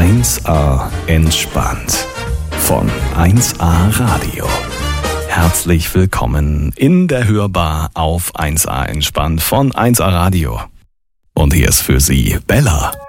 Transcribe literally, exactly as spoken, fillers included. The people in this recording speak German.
eins A entspannt von eins A Radio. Herzlich willkommen in der Hörbar auf eins A entspannt von eins A Radio. Und hier ist für Sie Bella.